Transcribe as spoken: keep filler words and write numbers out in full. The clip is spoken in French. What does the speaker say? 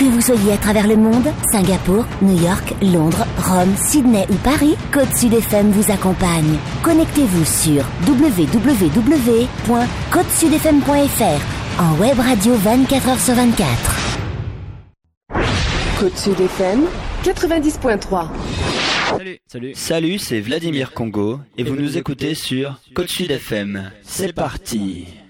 Que vous soyez à travers le monde, Singapour, New York, Londres, Rome, Sydney ou Paris, Côte Sud F M vous accompagne. Connectez-vous sur w w w point côte sud f m point f r en web radio vingt-quatre heures sur vingt-quatre. Côte Sud F M quatre-vingt-dix point trois. Salut, salut. Salut, c'est Vladimir Congo et vous nous écoutez sur Côte Sud F M. C'est parti.